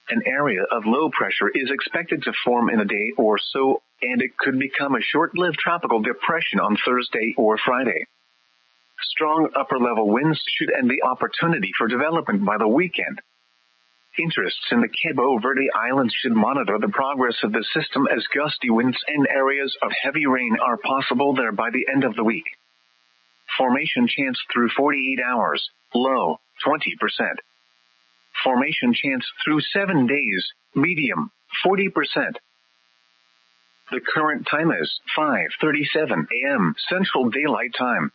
An area of low pressure is expected to form in a day or so, and it could become a short-lived tropical depression on Thursday or Friday. Strong upper-level winds should end the opportunity for development by the weekend. Interests in the Cabo Verde Islands should monitor the progress of the system as gusty winds and areas of heavy rain are possible there by the end of the week. Formation chance through 48 hours, low, 20%. Formation chance through 7 days, medium, 40%. The current time is 5:37 a.m. Central Daylight Time.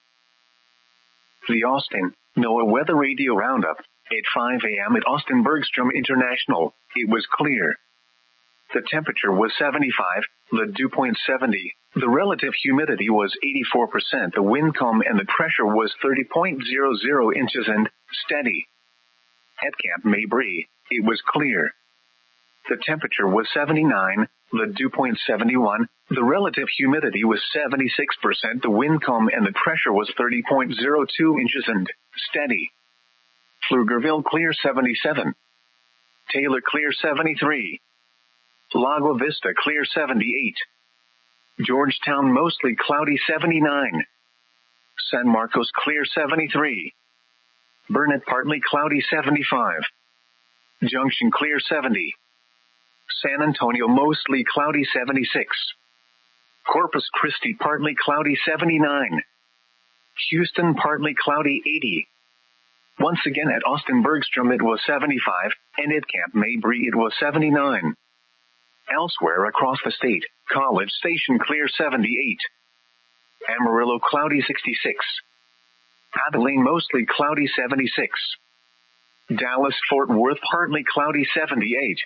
The Austin NOAA Weather Radio Roundup. At 5 a.m. at Austin Bergstrom International, it was clear. The temperature was 75, the dew point 70, the relative humidity was 84%, the wind calm and the pressure was 30.00 inches and steady. At Camp Mabry, it was clear. The temperature was 79, the dew point 71, the relative humidity was 76%, the wind calm and the pressure was 30.02 inches and steady. Pflugerville clear 77. Taylor clear 73. Lago Vista clear 78. Georgetown mostly cloudy 79. San Marcos clear 73. Burnett partly cloudy 75. Junction clear 70. San Antonio mostly cloudy 76. Corpus Christi partly cloudy 79. Houston partly cloudy 80. Once again at Austin Bergstrom it was 75, and at Camp Mabry it was 79. Elsewhere across the state, College Station clear 78. Amarillo cloudy 66. Abilene mostly cloudy 76. Dallas-Fort Worth partly cloudy 78.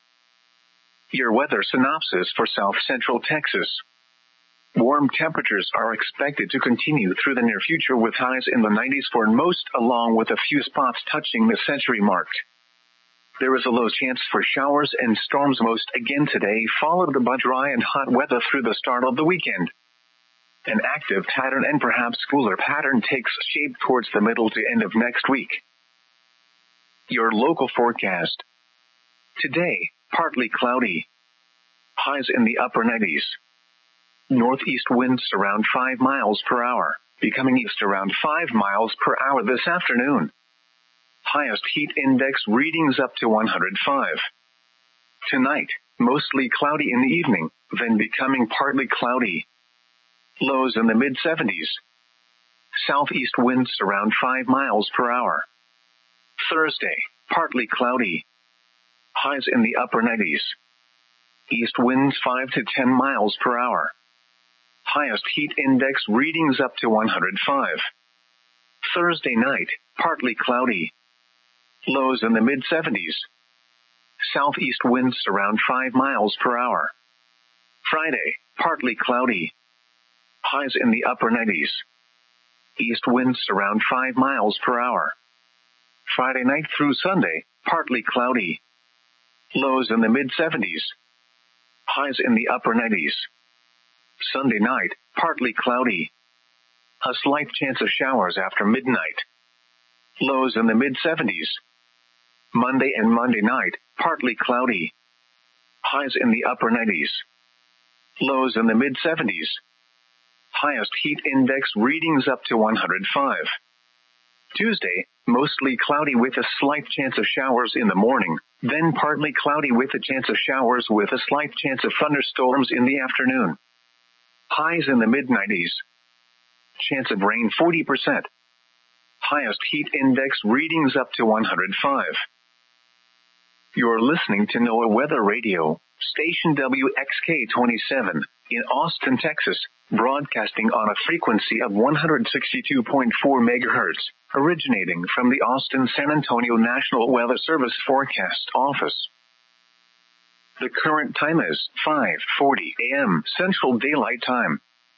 Your weather synopsis for South Central Texas. Warm temperatures are expected to continue through the near future with highs in the 90s for most, along with a few spots touching the century mark. There is a low chance for showers and storms most again today, followed by dry and hot weather through the start of the weekend. An active pattern and perhaps cooler pattern takes shape towards the middle to end of next week. Your local forecast. Today, partly cloudy. Highs in the upper 90s. Northeast winds around 5 miles per hour, becoming east around 5 miles per hour this afternoon. Highest heat index readings up to 105. Tonight, mostly cloudy in the evening, then becoming partly cloudy. Lows in the mid-70s. Southeast winds around 5 miles per hour. Thursday, partly cloudy. Highs in the upper 90s. East winds 5 to 10 miles per hour. Highest heat index readings up to 105. Thursday night, partly cloudy. Lows in the mid-70s. Southeast winds around 5 miles per hour. Friday, partly cloudy. Highs in the upper 90s. East winds around 5 miles per hour. Friday night through Sunday, partly cloudy. Lows in the mid-70s. Highs in the upper 90s. Sunday night, partly cloudy. A slight chance of showers after midnight. Lows in the mid-70s. Monday and Monday night, partly cloudy. Highs in the upper 90s. Lows in the mid-70s. Highest heat index readings up to 105. Tuesday, mostly cloudy with a slight chance of showers in the morning, then partly cloudy with a chance of showers with a slight chance of thunderstorms in the afternoon. Highs in the mid-90s. Chance of rain 40%. Highest heat index readings up to 105. You're listening to NOAA Weather Radio, station WXK-27, in Austin, Texas, broadcasting on a frequency of 162.4 MHz, originating from the Austin-San Antonio National Weather Service Forecast Office. The current time is 5:40 a.m. Central Daylight Time.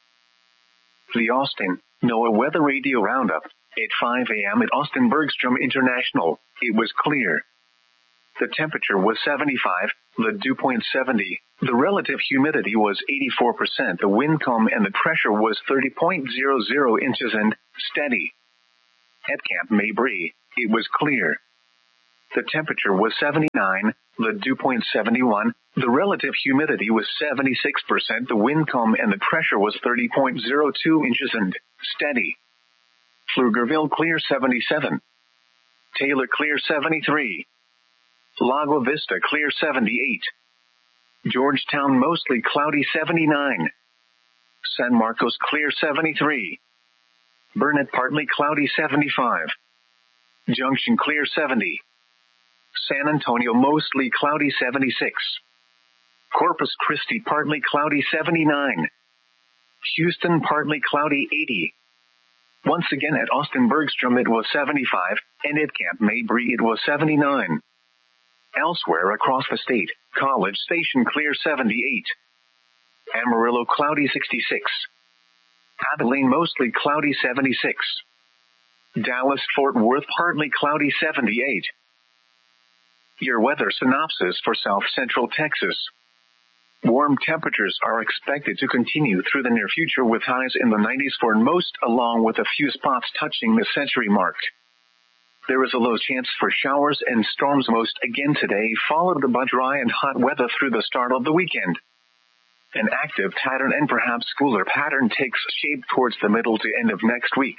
The Austin NOAA Weather Radio Roundup. At 5 a.m. at Austin Bergstrom International, it was clear. The temperature was 75, the dew point 70, the relative humidity was 84%, the wind calm and the pressure was 30.00 inches and steady. At Camp Mabry, it was clear. The temperature was 79, the dew point 71, the relative humidity was 76%, the wind calm and the pressure was 30.02 inches and steady. Pflugerville clear 77. Taylor clear 73. Lago Vista clear 78. Georgetown mostly cloudy 79. San Marcos clear 73. Burnett partly cloudy 75. Junction clear 70. San Antonio mostly cloudy 76. Corpus Christi partly cloudy 79. Houston partly cloudy 80. Once again at Austin Bergstrom it was 75, and at Camp Mabry it was 79. Elsewhere across the state, College Station clear 78. Amarillo cloudy 66. Abilene mostly cloudy 76. Dallas-Fort Worth partly cloudy 78. Your weather synopsis for South Central Texas. Warm temperatures are expected to continue through the near future with highs in the 90s for most, along with a few spots touching the century mark. There is a low chance for showers and storms most again today, followed by dry and hot weather through the start of the weekend. An active pattern and perhaps cooler pattern takes shape towards the middle to end of next week.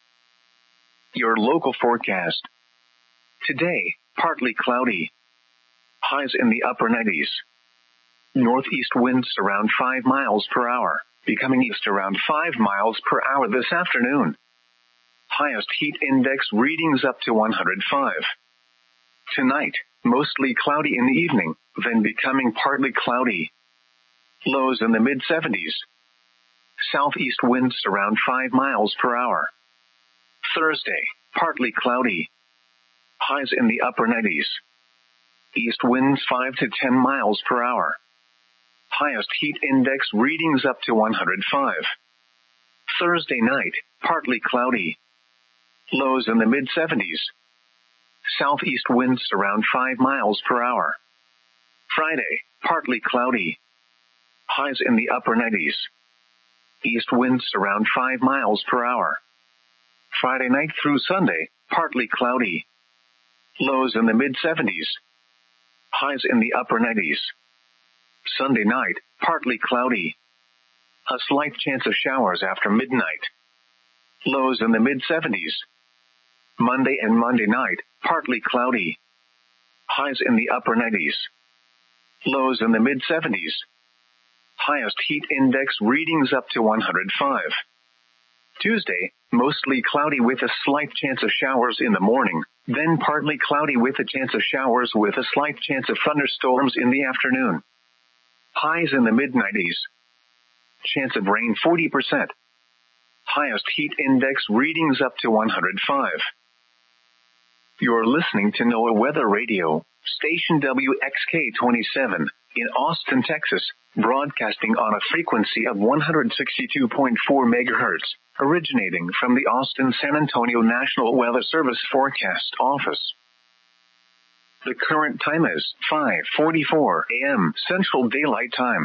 Your local forecast. Today, partly cloudy. Highs in the upper 90s. Northeast winds around 5 miles per hour, becoming east around 5 miles per hour this afternoon. Highest heat index readings up to 105. Tonight, mostly cloudy in the evening, then becoming partly cloudy. Lows in the mid-70s. Southeast winds around 5 miles per hour. Thursday, partly cloudy. Highs in the upper 90s. East winds 5 to 10 miles per hour. Highest heat index readings up to 105. Thursday night, partly cloudy. Lows in the mid-70s. Southeast winds around 5 miles per hour. Friday, partly cloudy. Highs in the upper 90s. East winds around 5 miles per hour. Friday night through Sunday, partly cloudy. Lows in the mid-70s. Highs in the upper 90s. Sunday night, partly cloudy. A slight chance of showers after midnight. Lows in the mid-70s. Monday and Monday night, partly cloudy. Highs in the upper 90s. Lows in the mid-70s. Highest heat index readings up to 105. Tuesday, mostly cloudy with a slight chance of showers in the morning, then partly cloudy with a chance of showers with a slight chance of thunderstorms in the afternoon. Highs in the mid-90s. Chance of rain 40%. Highest heat index readings up to 105. You're listening to NOAA Weather Radio, station WXK-27, in Austin, Texas, broadcasting on a frequency of 162.4 megahertz, originating from the Austin-San Antonio National Weather Service Forecast Office. The current time is 5:44 a.m. Central Daylight Time.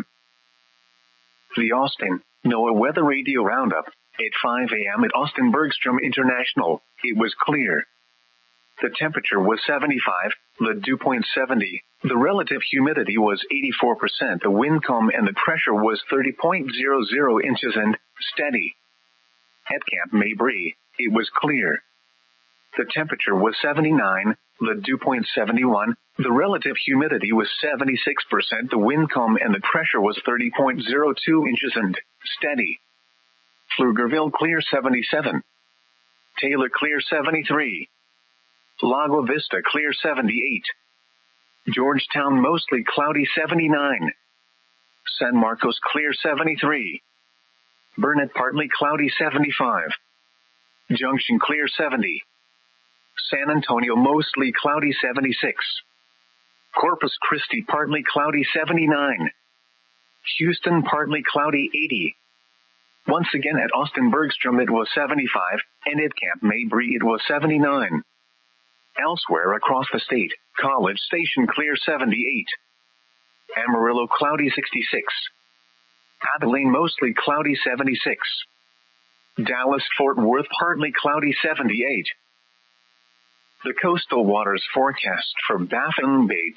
The Austin NOAA Weather Radio Roundup at 5 a.m. at Austin Bergstrom International. It was clear. The temperature was 75, the dew point 70, the relative humidity was 84%, the wind calm and the pressure was 30.00 inches and steady. At Camp Mabry, it was clear. The temperature was 79, the dew point 71, the relative humidity was 76%, the wind calm and the pressure was 30.02 inches and steady. Pflugerville clear 77. Taylor clear 73. Lago Vista clear 78. Georgetown mostly cloudy 79. San Marcos clear 73. Burnett partly cloudy 75. Junction clear 70. San Antonio mostly cloudy 76. Corpus Christi partly cloudy 79. Houston partly cloudy 80. Once again at Austin Bergstrom it was 75, and at Camp Mabry it was 79. Elsewhere across the state, College Station clear 78. Amarillo cloudy 66. Abilene mostly cloudy 76. Dallas-Fort Worth partly cloudy 78. The coastal waters forecast for Baffin Bay